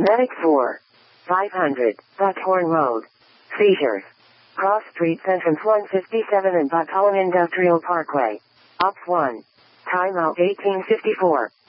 Medic 4. 500, Buckhorn Road. Seizures. Cross Streets Entrance 157 and Buckholm Industrial Parkway. Op 1. Timeout 1854.